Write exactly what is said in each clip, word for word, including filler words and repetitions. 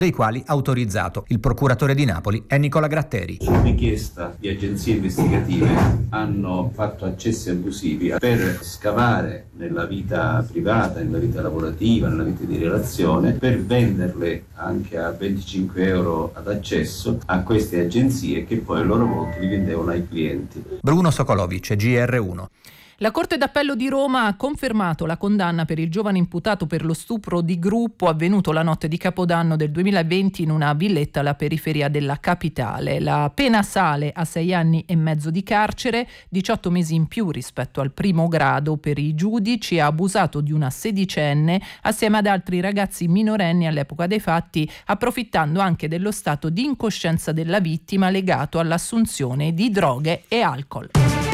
dei quali autorizzato. Il procuratore di Napoli è Nicola Gratteri. Su richiesta di agenzie investigative hanno fatto accessi abusivi per scavare nella vita privata, nella vita lavorativa, nella vita di relazione, per venderle anche a venticinque euro ad accesso a queste agenzie che poi a loro volta li vendevano ai clienti. Bruno Sokolovic, G R uno. La Corte d'Appello di Roma ha confermato la condanna per il giovane imputato per lo stupro di gruppo avvenuto la notte di Capodanno del duemilaventi in una villetta alla periferia della capitale. La pena sale a sei anni e mezzo di carcere, diciotto mesi in più rispetto al primo grado per i giudici. Ha abusato di una sedicenne assieme ad altri ragazzi minorenni all'epoca dei fatti, approfittando anche dello stato di incoscienza della vittima legato all'assunzione di droghe e alcol.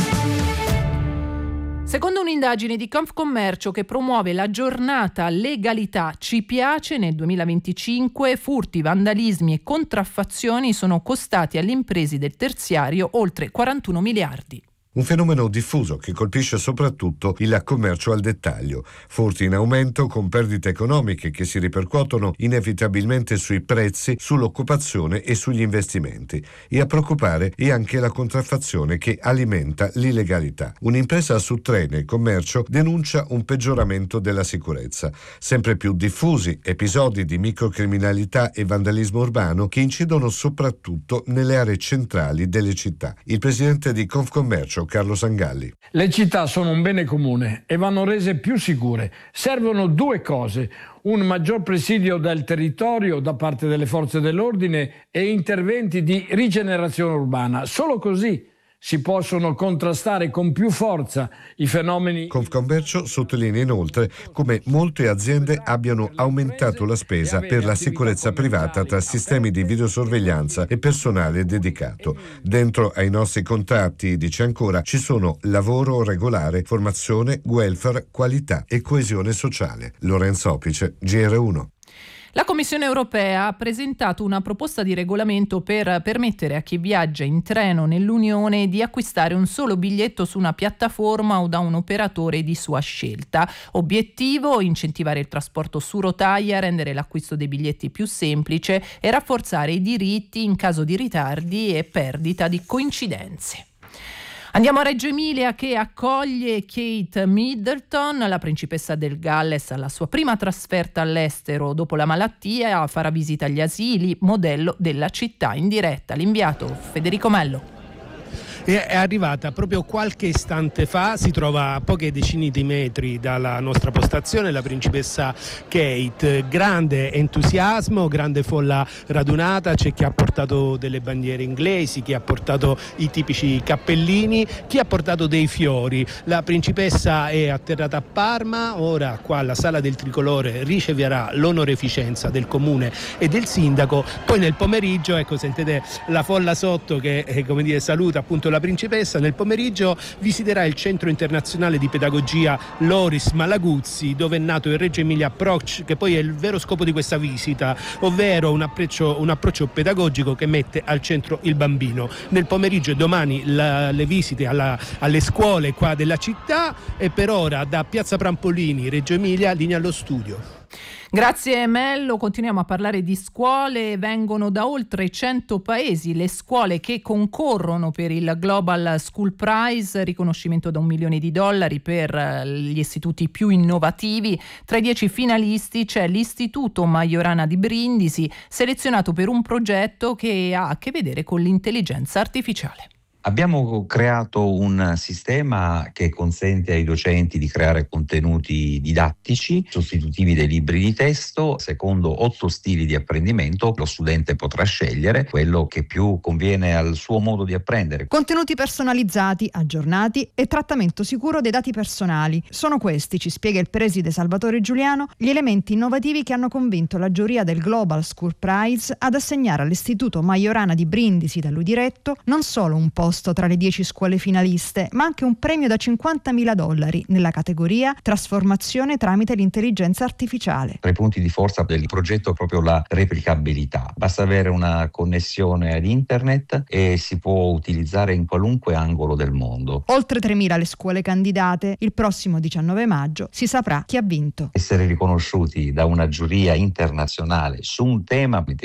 Secondo un'indagine di Confcommercio che promuove la giornata Legalità Ci Piace, nel duemilaventicinque furti, vandalismi e contraffazioni sono costati alle imprese del terziario oltre quarantuno miliardi. Un fenomeno diffuso che colpisce soprattutto il commercio al dettaglio. Furti in aumento con perdite economiche che si ripercuotono inevitabilmente sui prezzi, sull'occupazione e sugli investimenti. E a preoccupare è anche la contraffazione che alimenta l'illegalità. Un'impresa su tre nel commercio denuncia un peggioramento della sicurezza. Sempre più diffusi episodi di microcriminalità e vandalismo urbano che incidono soprattutto nelle aree centrali delle città. Il presidente di Confcommercio, Carlo Sangalli. Le città sono un bene comune e vanno rese più sicure. Servono due cose: un maggior presidio del territorio da parte delle forze dell'ordine e interventi di rigenerazione urbana. Solo così si possono contrastare con più forza i fenomeni. Confcommercio sottolinea inoltre come molte aziende abbiano aumentato la spesa per la sicurezza privata tra sistemi di videosorveglianza e personale dedicato. Dentro ai nostri contratti, dice ancora, ci sono lavoro regolare, formazione, welfare, qualità e coesione sociale. Lorenzo Opice, G R uno. La Commissione europea ha presentato una proposta di regolamento per permettere a chi viaggia in treno nell'Unione di acquistare un solo biglietto su una piattaforma o da un operatore di sua scelta. Obiettivo: incentivare il trasporto su rotaia, rendere l'acquisto dei biglietti più semplice e rafforzare i diritti in caso di ritardi e perdita di coincidenze. Andiamo a Reggio Emilia che accoglie Kate Middleton, la principessa del Galles, alla sua prima trasferta all'estero dopo la malattia. Farà visita agli asili, modello della città. In diretta l'inviato Federico Mello. È arrivata proprio qualche istante fa, si trova a poche decine di metri dalla nostra postazione la principessa Kate. Grande entusiasmo, grande folla radunata, c'è chi ha portato delle bandiere inglesi, chi ha portato i tipici cappellini, chi ha portato dei fiori. La principessa è atterrata a Parma, ora qua alla Sala del Tricolore riceverà l'onoreficenza del comune e del sindaco, poi nel pomeriggio, ecco, sentite la folla sotto che eh, come dire, saluta appunto la principessa. Nel pomeriggio visiterà il Centro Internazionale di Pedagogia Loris Malaguzzi, dove è nato il Reggio Emilia Approach, che poi è il vero scopo di questa visita, ovvero un approccio, un approccio pedagogico che mette al centro il bambino. Nel pomeriggio e domani la, le visite alla, alle scuole qua della città, e per ora da Piazza Prampolini, Reggio Emilia, linea allo studio. Grazie Mello, continuiamo a parlare di scuole. Vengono da oltre cento paesi le scuole che concorrono per il Global School Prize, riconoscimento da un milione di dollari per gli istituti più innovativi. Tra i dieci finalisti c'è l'Istituto Majorana di Brindisi, selezionato per un progetto che ha a che vedere con l'intelligenza artificiale. Abbiamo creato un sistema che consente ai docenti di creare contenuti didattici, sostitutivi dei libri di testo, secondo otto stili di apprendimento. Lo studente potrà scegliere quello che più conviene al suo modo di apprendere. Contenuti personalizzati, aggiornati e trattamento sicuro dei dati personali. Sono questi, ci spiega il preside Salvatore Giuliano, gli elementi innovativi che hanno convinto la giuria del Global School Prize ad assegnare all'Istituto Majorana di Brindisi, da lui diretto, non solo un posto tra le dieci scuole finaliste, ma anche un premio da cinquantamila dollari nella categoria trasformazione tramite l'intelligenza artificiale. Tra i punti di forza del progetto è proprio la replicabilità. Basta avere una connessione ad internet e si può utilizzare in qualunque angolo del mondo. Oltre tremila le scuole candidate. Il prossimo diciannove maggio si saprà chi ha vinto. Essere riconosciuti da una giuria internazionale su un tema